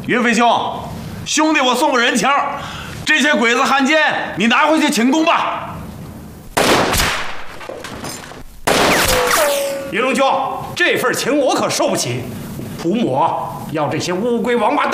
岳飞兄，兄弟我送个人情，这些鬼子汉奸你拿回去请功吧。 云龙兄，这份情我可受不起。涂某要这些乌龟王八蛋